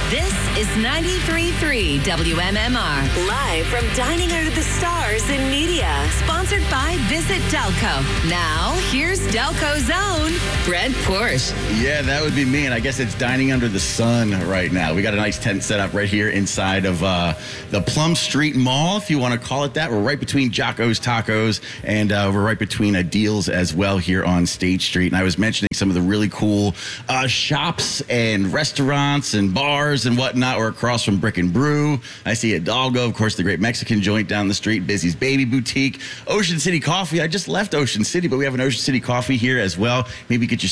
This is 93.3 WMMR. Live from Dining Under the Stars in Media. Sponsored by Visit Delco. Now, here's Delco's own Brent Porsche. Yeah, that would be me, and I guess it's Dining Under the Sun right now. We got a nice tent set up right here inside of the Plum Street Mall, if you want to call it that. We're right between Jocko's Tacos, and we're right between Deals as well here on State Street. And I was mentioning some of the really cool shops and restaurants and bars and whatnot. We're across from Brick and Brew. I see Hidalgo, of course, the great Mexican joint down the street, Busy's Baby Boutique, Ocean City Coffee. I just left Ocean City, but we have an Ocean City Coffee here as well. Maybe get you